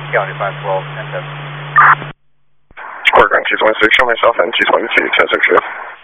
County 512, 10-7. Oregon 226, show myself and 222, 10-6.